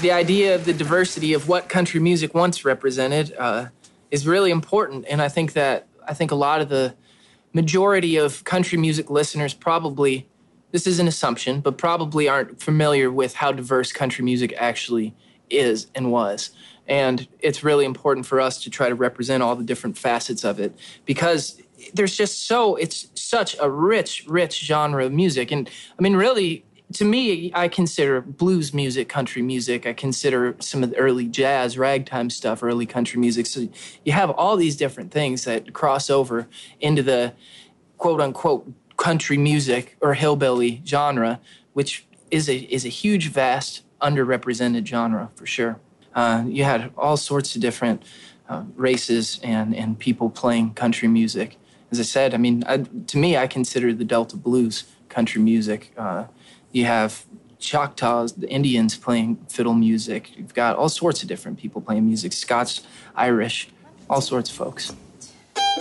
the idea of the diversity of what country music once represented is really important. And I think a lot of the majority of country music listeners probably, this is an assumption, but probably aren't familiar with how diverse country music actually is and was. And it's really important for us to try to represent all the different facets of it because it's such a rich genre of music. And I mean, really, to me, I consider blues music country music. I consider some of the early jazz, ragtime stuff, early country music. So you have all these different things that cross over into the quote-unquote country music or hillbilly genre, which is a huge, vast, underrepresented genre for sure. You had all sorts of different races and people playing country music. As I said, I mean, to me, I consider the Delta blues country music. You have Choctaws, the Indians playing fiddle music. You've got all sorts of different people playing music, Scots, Irish, all sorts of folks.